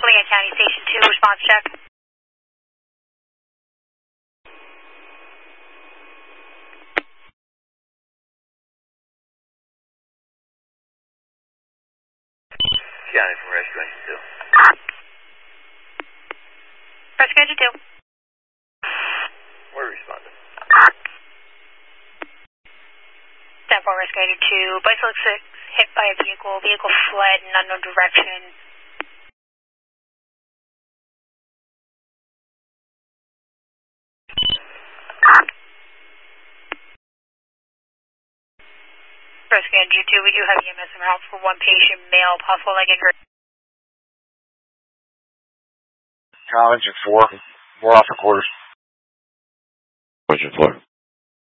Leon County Station 2, response check. County from Rescue Engine 2. Rescue Engine 2. We're responding. 10-4 Rescue Engine 2. Bicycle 6 hit by a vehicle. Vehicle fled in unknown direction. Rescue Engine 2, we do have EMS en route for one patient, male, possible leg injury. Engine 4, we're off the quarters. Engine 4.